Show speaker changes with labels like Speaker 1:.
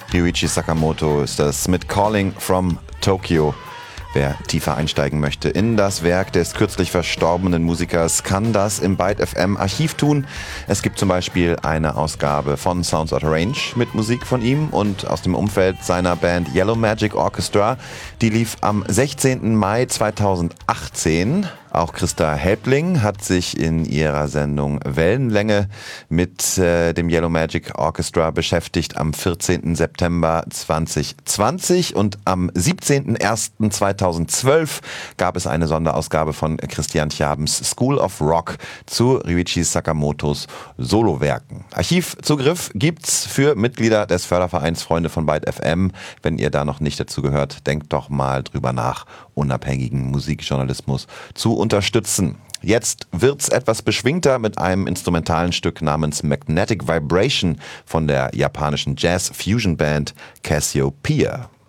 Speaker 1: Ryuichi Sakamoto ist das mit Calling from Tokyo. Wer tiefer einsteigen möchte in das Werk des kürzlich verstorbenen Musikers, kann das im Byte FM Archiv tun. Es gibt zum Beispiel eine Ausgabe von Sounds Out of Range mit Musik von ihm und aus dem Umfeld seiner Band Yellow Magic Orchestra. Die lief am 16. Mai 2018. Auch Christa Helbling hat sich in ihrer Sendung Wellenlänge mit dem Yellow Magic Orchestra beschäftigt am 14. September 2020 und am 17.01.2012 gab es eine Sonderausgabe von Christian Tjabens School of Rock zu Ryuichi Sakamotos Solowerken. Archivzugriff gibt's für Mitglieder des Fördervereins Freunde von Byte FM. Wenn ihr da noch nicht dazu gehört, denkt doch mal drüber nach, unabhängigen Musikjournalismus zu unterstützen. Jetzt wird's etwas beschwingter mit einem instrumentalen Stück namens Magnetic Vibration von der japanischen Jazz-Fusion-Band Cassiopeia.